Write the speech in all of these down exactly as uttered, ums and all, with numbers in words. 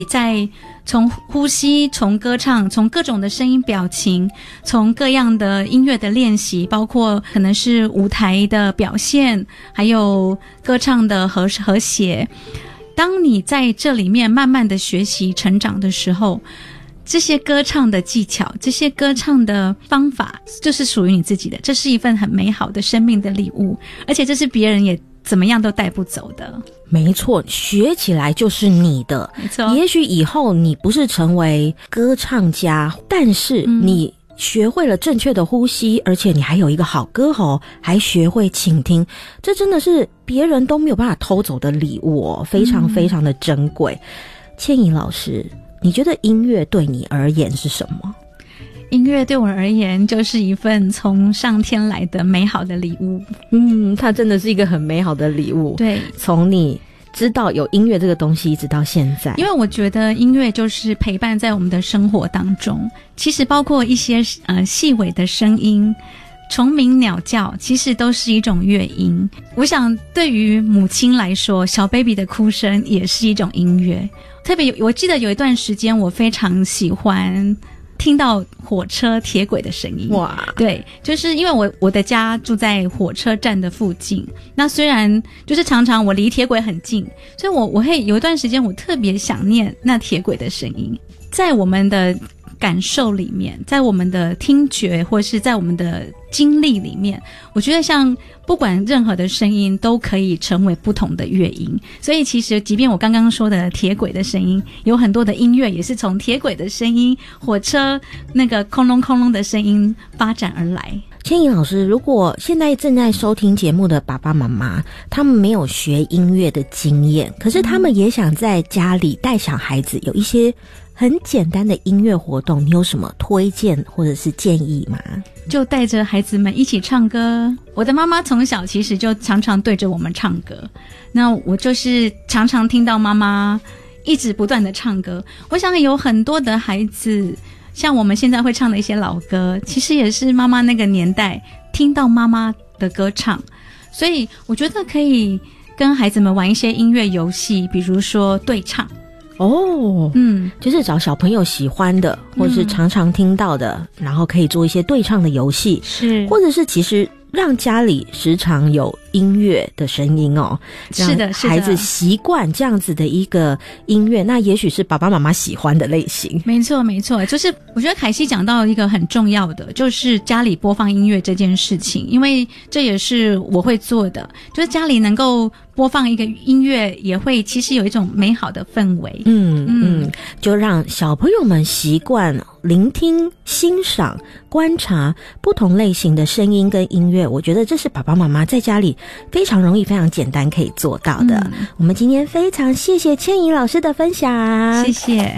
在从呼吸，从歌唱，从各种的声音表情，从各样的音乐的练习，包括可能是舞台的表现，还有歌唱的和和谐。当你在这里面慢慢的学习成长的时候，这些歌唱的技巧，这些歌唱的方法就是属于你自己的，这是一份很美好的生命的礼物，而且这是别人也怎么样都带不走的。 没错，学起来就是你的。 没错， 也许以后你不是成为歌唱家，但是你学会了正确的呼吸，而且你还有一个好歌喉，还学会倾听，这真的是别人都没有办法偷走的礼物哦，非常非常的珍贵。倩怡老师，你觉得音乐对你而言是什么？ 音乐对我而言就是一份从上天来的美好的礼物。 嗯，它真的是一个很美好的礼物。 对， 从你知道有音乐这个东西一直到现在， 因为我觉得音乐就是陪伴在我们的生活当中，其实包括一些呃细微的声音，虫鸣鸟叫其实都是一种乐音。我想对于母亲来说，小 baby 的哭声也是一种音乐。特别我记得有一段时间我非常喜欢听到火车铁轨的声音。哇，对，就是因为我我的家住在火车站的附近，那虽然就是常常我离铁轨很近，所以我我会有一段时间我特别想念那铁轨的声音。在我们的感受里面，在我们的听觉或是在我们的经历里面，我觉得像不管任何的声音都可以成为不同的乐音。所以其实即便我刚刚说的铁轨的声音，有很多的音乐也是从铁轨的声音，火车那个空隆空隆的声音发展而来。 倩怡老师，如果现在正在收听节目的爸爸妈妈，他们没有学音乐的经验，可是他们也想在家里带小孩子有一些很简单的音乐活动，你有什么推荐或者是建议吗？ 就带着孩子们一起唱歌。我的妈妈从小其实就常常对着我们唱歌，那我就是常常听到妈妈一直不断的唱歌。我想有很多的孩子像我们现在会唱的一些老歌，其实也是妈妈那个年代听到妈妈的歌唱。所以我觉得可以跟孩子们玩一些音乐游戏，比如说对唱。 哦，嗯，就是找小朋友喜欢的，或者是常常听到的，嗯，然后可以做一些对唱的游戏，是，或者是其实让家里时常有音乐的声音哦， 是的，是的， 孩子习惯这样子的一个音乐，那也许是爸爸妈妈喜欢的类型。 没错，没错，就是我觉得凯西讲到一个很重要的，就是家里播放音乐这件事情，因为这也是我会做的，就是家里能够播放一个音乐，也会其实有一种美好的氛围。 嗯嗯，就让小朋友们习惯聆听、欣赏、观察不同类型的声音跟音乐，我觉得这是爸爸妈妈在家里非常容易、非常简单可以做到的。嗯，我们今天非常谢谢倩怡老师的分享， 谢谢。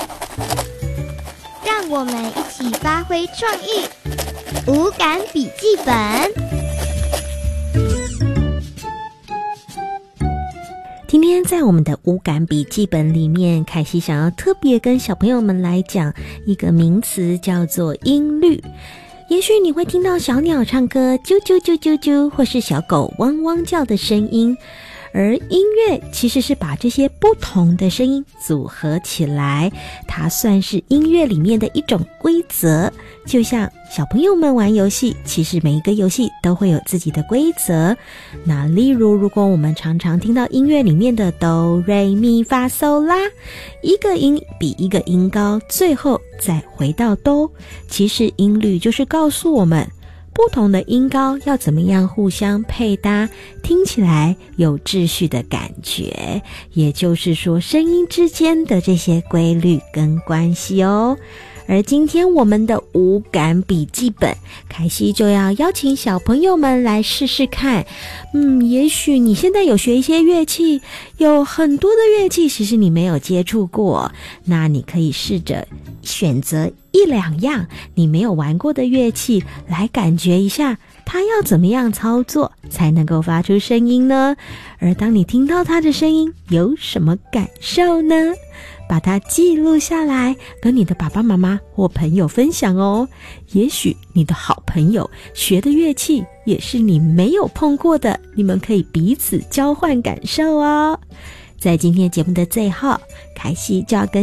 让我们一起发挥创意，五感笔记本。 今天在我们的五感笔记本里面，凯西想要特别跟小朋友们来讲一个名词，叫做音律。也许你会听到小鸟唱歌啾啾啾啾啾，或是小狗汪汪叫的声音，而音乐其实是把这些不同的声音组合起来，它算是音乐里面的一种规则。就像小朋友们玩游戏，其实每一个游戏都会有自己的规则。那例如，如果我们常常听到音乐里面的哆瑞咪发嗦拉，一个音比一个音高，最后再回到哆，其实音律就是告诉我们不同的音高要怎么样互相配搭，听起来有秩序的感觉，也就是说声音之间的这些规律跟关系哦。而今天我们的五感笔记本，凯西就要邀请小朋友们来试试看。嗯，也许你现在有学一些乐器，有很多的乐器其实你没有接触过，那你可以试着选择一两样你没有玩过的乐器，来感觉一下它要怎么样操作才能够发出声音呢？而当你听到它的声音，有什么感受呢？把它记录下来，跟你的爸爸妈妈或朋友分享哦。也许你的好朋友学的乐器也是你没有碰过的，你们可以彼此交换感受哦。 在今天节目的最后，凯西就要跟